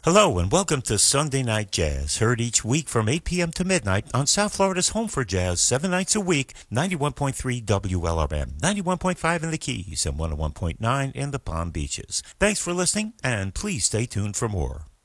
Hello and welcome to Sunday Night Jazz, heard each week from 8 p.m. to midnight on South Florida's home for jazz, 7 nights a week, 91.3 WLRM, 91.5 in the Keys, and 101.9 in the Palm Beaches. Thanks for listening, and please stay tuned for more.